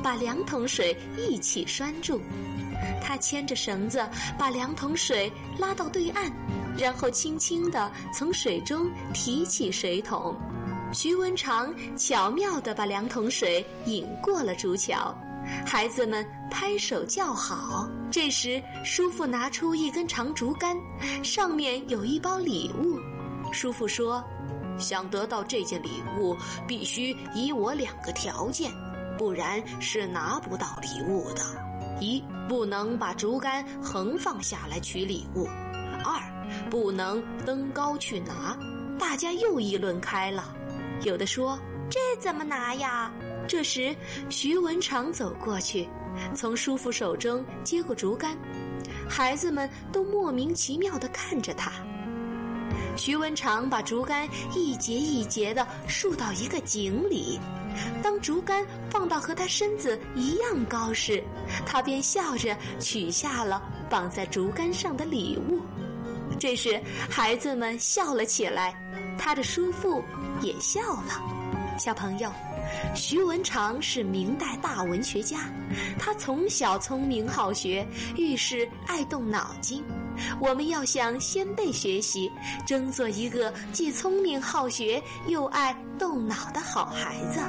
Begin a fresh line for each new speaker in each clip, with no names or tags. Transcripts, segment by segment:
把2桶水一起拴住。他牵着绳子把2桶水拉到对岸，然后轻轻地从水中提起水桶。徐文长巧妙地把2桶水引过了竹桥，孩子们拍手叫好。这时叔父拿出一根长竹竿，上面有一包礼物。叔父说，想得到这件礼物，必须依我2个条件，不然是拿不到礼物的。1，不能把竹竿横放下来取礼物；2，不能登高去拿。大家又议论开了，有的说，这怎么拿呀？这时徐文长走过去，从叔父手中接过竹竿，孩子们都莫名其妙地看着他。徐文长把竹竿一节一节地竖到一个井里，当竹竿放到和他身子一样高时，他便笑着取下了绑在竹竿上的礼物。这时孩子们笑了起来，他的叔父也笑了。小朋友，徐文长是明代大文学家，他从小聪明好学，遇事爱动脑筋。我们要向先辈学习，争做一个既聪明好学又爱动脑的好孩子。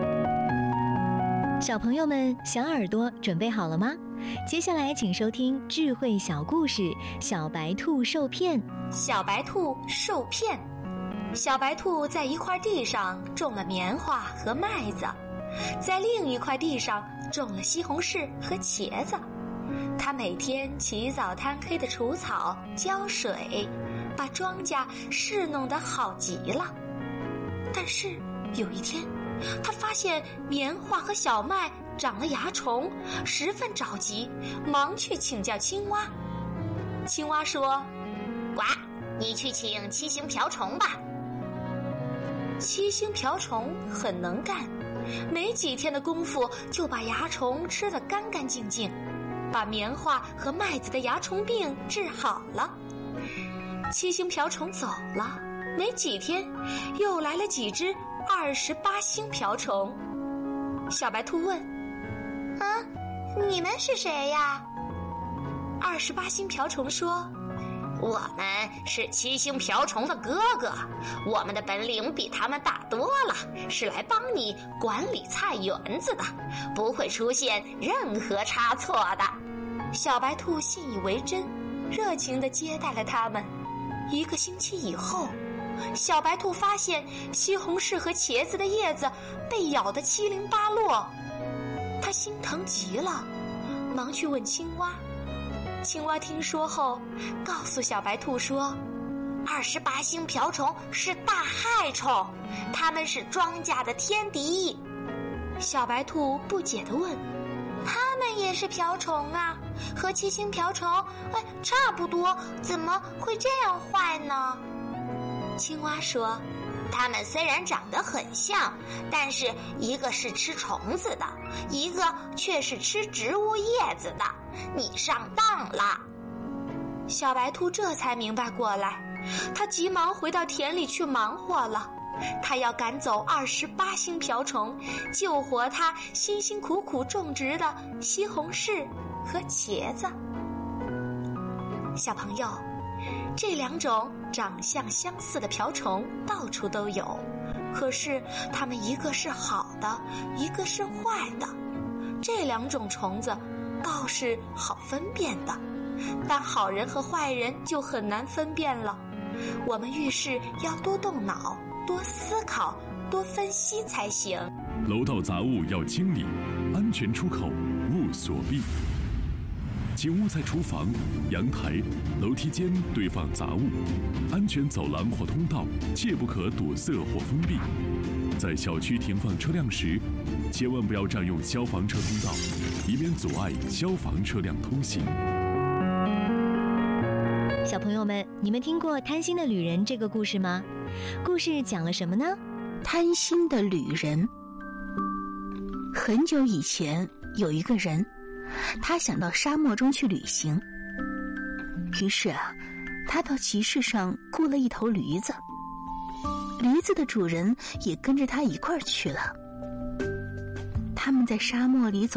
小朋友们，小耳朵准备好了吗？接下来请收听智慧小故事《小白兔受骗》。
小白兔受骗。小白兔在一块地上种了棉花和麦子，在另一块地上种了西红柿和茄子。他每天起早贪黑的除草浇水，把庄稼侍弄得好极了。但是有一天，他发现棉花和小麦长了蚜虫，十分着急，忙去请教青蛙。青蛙说，
呱，你去请七星瓢虫吧。
七星瓢虫很能干，没几天的功夫就把蚜虫吃得干干净净，把棉花和麦子的蚜虫病治好了。七星瓢虫走了，没几天又来了几只28星瓢虫。小白兔问，
你们是谁呀
？28星瓢虫说，
我们是七星瓢虫的哥哥，我们的本领比他们大多了，是来帮你管理菜园子的，不会出现任何差错的。
小白兔信以为真，热情地接待了他们。1个星期以后，小白兔发现西红柿和茄子的叶子被咬得七零八落，他心疼极了，忙去问青蛙。青蛙听说后告诉小白兔说
，28星瓢虫是大害虫，它们是庄稼的天敌。
小白兔不解地问，
它们也是瓢虫啊，和七星瓢虫差不多，怎么会这样坏呢？
青蛙说，
它们虽然长得很像，但是一个是吃虫子的，一个却是吃植物叶子的，你上当了。
小白兔这才明白过来，他急忙回到田里去忙活了。他要赶走28星瓢虫，救活他辛辛苦苦种植的西红柿和茄子。小朋友，这2种长相相似的瓢虫到处都有，可是它们一个是好的，一个是坏的。这2种虫子倒是好分辨的，但好人和坏人就很难分辨了。我们遇事要多动脑，多思考，多分析才行。
楼道杂物要清理，安全出口勿锁闭。请勿在厨房、阳台、楼梯间堆放杂物，安全走廊或通道切不可堵塞或封闭。在小区停放车辆时，千万不要占用消防车通道，以免阻碍消防车辆通行。
小朋友们，你们听过贪心的旅人这个故事吗？故事讲了什么呢？
贪心的旅人。很久以前，有一个人，他想到沙漠中去旅行，于是他到集市上雇了一头驴子，驴子的主人也跟着他一块儿去了。他们在沙漠里走